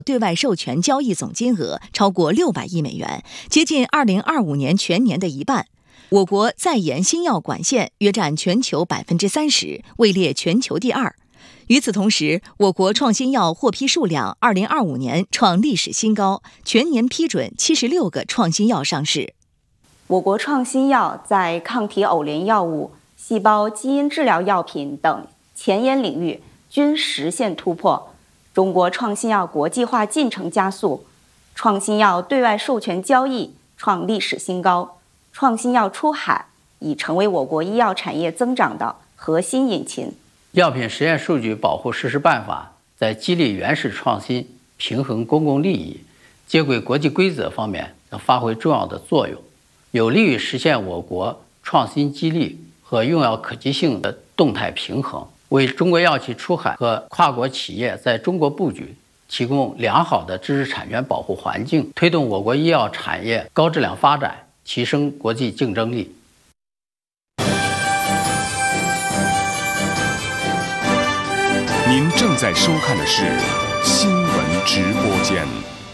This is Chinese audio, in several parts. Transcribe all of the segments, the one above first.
对外授权交易总金额超过600亿美元，接近2025年全年的一半。我国在研新药管线约占全球30%，位列全球第2。与此同时，我国创新药获批数量2025年创历史新高，全年批准76个创新药上市。 我国创新药在抗体偶联药物、细胞基因治疗药品等前沿领域均实现突破，中国创新药国际化进程加速，创新药对外授权交易创历史新高，创新药出海已成为我国医药产业增长的核心引擎。 药品实验数据保护实施办法在激励原始创新、平衡公共利益、接轨国际规则方面能发挥重要的作用，有利于实现我国创新激励和用药可及性的动态平衡，为中国药企出海和跨国企业在中国布局提供良好的知识产权保护环境，推动我国医药产业高质量发展，提升国际竞争力。 您正在收看的是新闻直播间。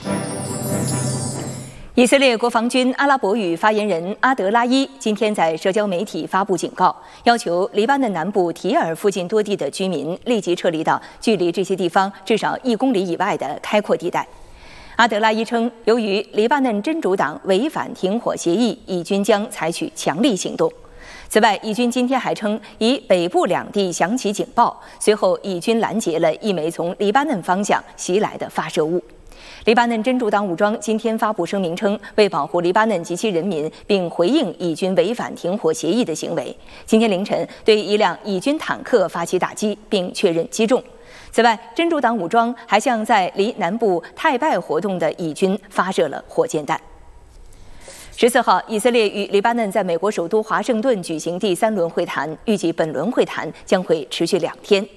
以色列国防军阿拉伯语发言人阿德拉伊今天在社交媒体发布警告，要求黎巴嫩南部提尔附近多地的居民立即撤离到距离这些地方至少1公里以外的开阔地带。阿德拉伊称，由于黎巴嫩真主党违反停火协议，以军将采取强力行动。此外，以军今天还称，以北部2地响起警报，随后以军拦截了一枚从黎巴嫩方向袭来的发射物。黎巴嫩真主党武装今天发布声明称，为保护黎巴嫩及其人民，并回应以军违反停火协议的行为，今天凌晨对一辆以军坦克发起打击，并确认击中。此外，真主党武装还向在离南部泰拜活动的以军发射了火箭弹。14号，以色列与黎巴嫩在美国首都华盛顿举行第3轮会谈，预计本轮会谈将会持续2天。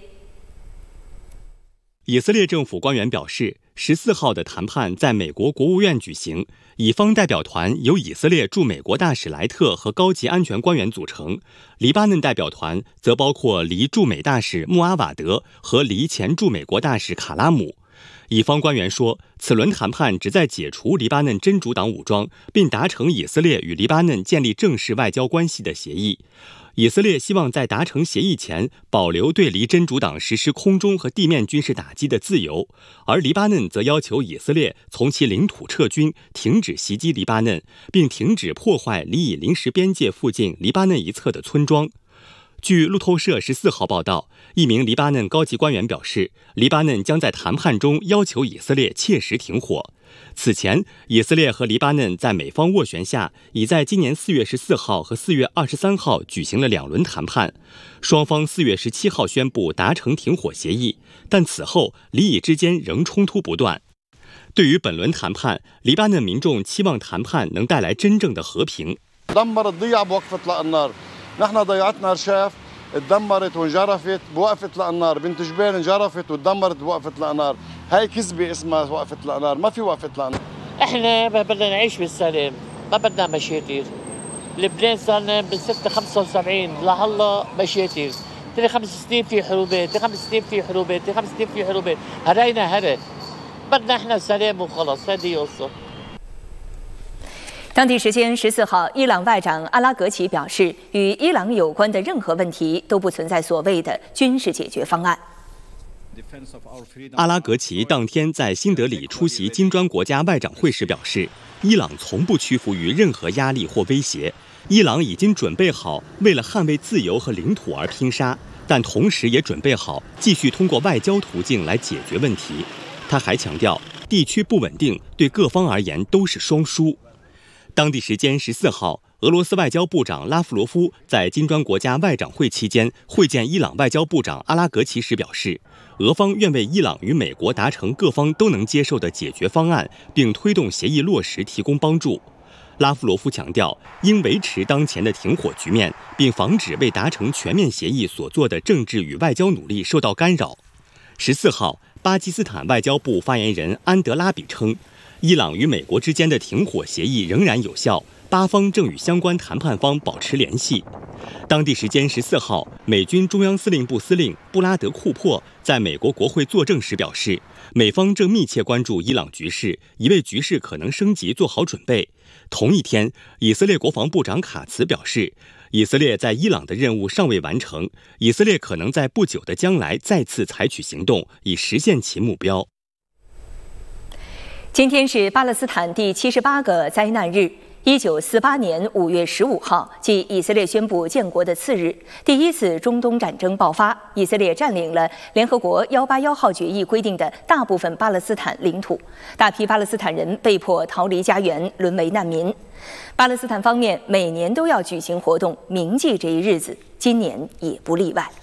以色列政府官员表示，14号的谈判在美国国务院举行，以方代表团由以色列驻美国大使莱特和高级安全官员组成，黎巴嫩代表团则包括黎驻美大使穆阿瓦德和黎前驻美国大使卡拉姆。以方官员说，此轮谈判旨在解除黎巴嫩真主党武装，并达成以色列与黎巴嫩建立正式外交关系的协议。以色列希望在达成协议前保留对黎真主党实施空中和地面军事打击的自由，而黎巴嫩则要求以色列从其领土撤军，停止袭击黎巴嫩，并停止破坏黎以临时边界附近黎巴嫩一侧的村庄。据路透社14号报道，一名黎巴嫩高级官员表示，黎巴嫩将在谈判中要求以色列切实停火。此前，以色列和黎巴嫩在美方斡旋下，已在今年4月14号和4月23号举行了2轮谈判。双方4月17号宣布达成停火协议，但此后黎以之间仍冲突不断。对于本轮谈判，黎巴嫩民众期望谈判能带来真正的和平。 نحن ضيعتنا رشاف اتدمرت وانجرفت بوقفة الأنهار بنت جبال انجرفت واتدمرت بوقفة الأنهار هاي كذبة اسمها وقفة الأنهار ما في وقفة الأنهار احنا بدنا نعيش بالسلام ما بدنا مشاكل لبنان صار لنا من 75 لهلا مشاكل ترى 5 سنين في حروبات 5 سنين في حروبات 5 سنين في حروبات هرينا هري بدنا احنا سلام وخلص هذه قصة。 当地时间14号，伊朗外长阿拉格齐表示，与伊朗有关的任何问题都不存在所谓的军事解决方案。 阿拉格齐当天在新德里出席金砖国家外长会时表示，伊朗从不屈服于任何压力或威胁，伊朗已经准备好为了捍卫自由和领土而拼杀，但同时也准备好继续通过外交途径来解决问题。他还强调，地区不稳定对各方而言都是双输。当地时间14号，俄罗斯外交部长拉夫罗夫在金砖国家外长会期间会见伊朗外交部长阿拉格齐时表示，俄方愿为伊朗与美国达成各方都能接受的解决方案，并推动协议落实提供帮助。拉夫罗夫强调，应维持当前的停火局面，并防止为达成全面协议所做的政治与外交努力受到干扰。14号，巴基斯坦外交部发言人安德拉比称，伊朗与美国之间的停火协议仍然有效， 8方正与相关谈判方保持联系。当地时间14号，美军中央司令部司令布拉德·库珀在美国国会作证时表示，美方正密切关注伊朗局势，已为局势可能升级做好准备。同一天，以色列国防部长卡茨表示，以色列在伊朗的任务尚未完成，以色列可能在不久的将来再次采取行动，以实现其目标。 今天是巴勒斯坦第78个灾难日。1948年5月15号，即以色列宣布建国的次日，第一次中东战争爆发，以色列占领了联合国181号决议规定的大部分巴勒斯坦领土，大批巴勒斯坦人被迫逃离家园，沦为难民。巴勒斯坦方面每年都要举行活动铭记这一日子，今年也不例外。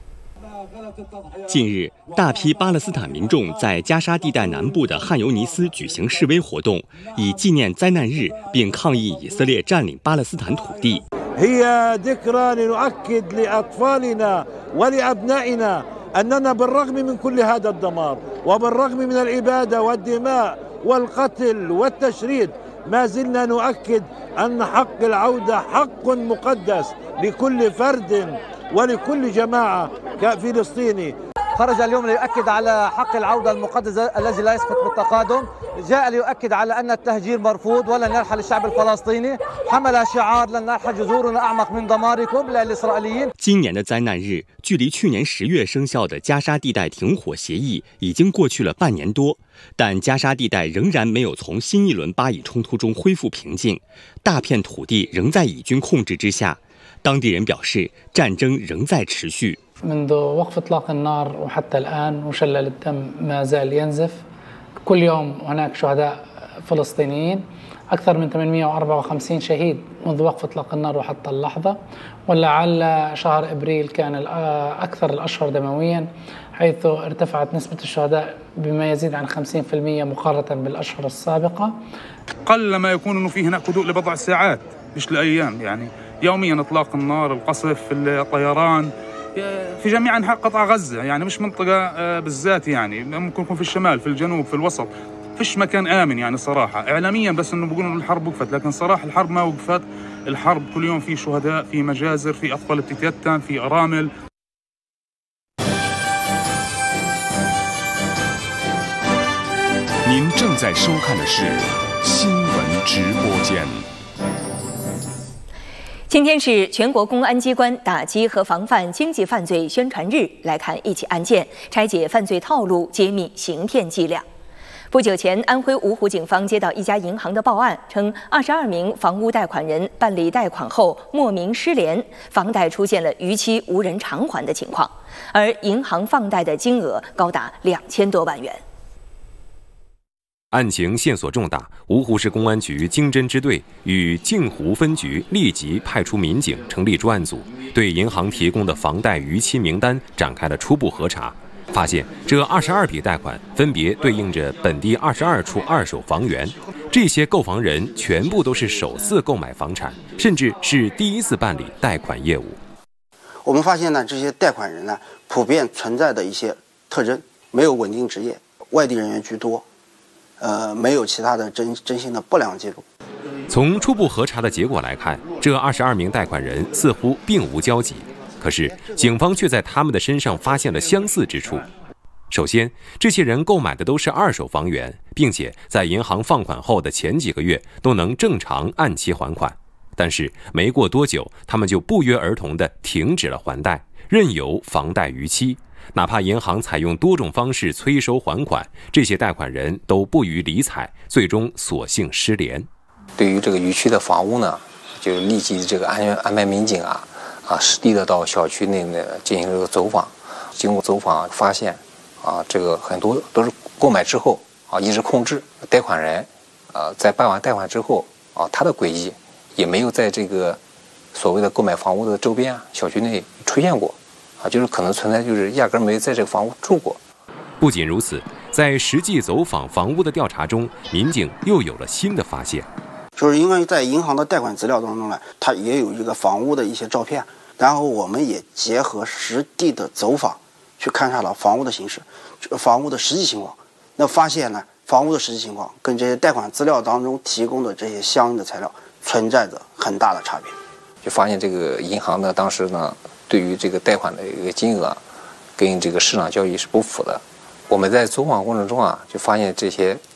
近日，大批巴勒斯坦民众在加沙地带南部的汉尤尼斯举行示威活动，以纪念灾难日，并抗议以色列占领巴勒斯坦土地。 هي ذكرى لنؤكد لأطفالنا ولأبنائنا أننا بالرغم من كل هذا الدمار وبالرغم من الإبادة والدماء والقتل والتشريد ما زلنا نؤكد أن حق العودة حق مقدس لكل فرد ولكل جماعة كفلسطيني. خرج اليوم ليؤكد على حق العودة المقدس الذي لا يسقط بالتقادم، جاء ليؤكد على أن التهجير مرفوض ولن يرحل الشعب الفلسطيني، حمل شعار لن نرحل جذورنا أعمق من دماركم للإسرائيليين。 今年的灾难日，距离去年10月生效的加沙地带停火协议已经过去了半年多，但加沙地带仍然没有从新一轮巴以冲突中恢复平静，大片土地仍在以军控制之下。当地人表示，战争仍在持续。 منذ وقف إطلاق النار وحتى الآن مشلل الدم ما زال ينزف، كل يوم هناك شهداء فلسطينيين، أكثر من 854 شهيد منذ وقف إطلاق النار وحتى اللحظة، ولعل شهر إبريل كان أكثر الأشهر دمويا، حيث ارتفعت نسبة الشهداء بما يزيد عن 50% مقارنة بالأشهر السابقة. قل ما يكون أنه في هناك هدوء لبضع ساعات مش لأيام، يعني يوميا إطلاق النار، القصف، الطيران في جميع أنحاء قطاع غزة، يعني مش منطقة بالذات، يعني ممكن يكون في الشمال، في الجنوب، في الوسط، فيش مكان آمن يعني صراحة. إعلاميا بس إنه بيقولوا الحرب وقفت، لكن صراحة الحرب ما وقفت. الحرب كل يوم في شهداء، في مجازر، في أطفال بتتيتم، في أرامل。 您正在收看的是新闻直播间。 今天是全国公安机关打击和防范经济犯罪宣传日，来看一起案件，拆解犯罪套路，揭秘行骗伎俩。不久前，安徽芜湖警方接到一家银行的报案，称22名房屋贷款人办理贷款后莫名失联，房贷出现了逾期无人偿还的情况，而银行放贷的金额高达2000多万元。 案情线索重大，芜湖市公安局经侦支队与镜湖分局立即派出民警，成立专案组，对银行提供的房贷逾期名单展开了初步核查，发现这22笔贷款分别对应着本地22处二手房源，这些购房人全部都是首次购买房产，甚至是第一次办理贷款业务。 我们发现呢，这些贷款人呢，普遍存在的一些特征：没有稳定职业，外地人员居多。没有其他的征信的不良记录。 从初步核查的结果来看，这22名贷款人似乎并无交集，可是警方却在他们的身上发现了相似之处。首先，这些人购买的都是二手房源，并且在银行放款后的前几个月都能正常按期还款，但是没过多久，他们就不约而同地停止了还贷，任由房贷逾期。哪怕银行采用多种方式催收还款，这些贷款人都不予理睬，最终索性失联。 对于这个逾期的房屋呢，就立即这个安排民警实地的到小区内呢进行这个走访。经过走访发现这个很多都是购买之后一直控制贷款人在办完贷款之后他的轨迹也没有在这个所谓的购买房屋的周边小区内出现过。就是可能存在，就是压根没在这个房屋住过。 不仅如此，在实际走访房屋的调查中，民警又有了新的发现。 就是因为在银行的贷款资料当中呢，它也有一个房屋的一些照片，然后我们也结合实地的走访，去勘察了房屋的形势，房屋的实际情况。那发现呢，房屋的实际情况跟这些贷款资料当中提供的这些相应的材料存在着很大的差别。 就发现这个银行呢，当时呢对于这个贷款的一个金额，跟这个市场交易是不符的。我们在走访过程中啊，就发现这些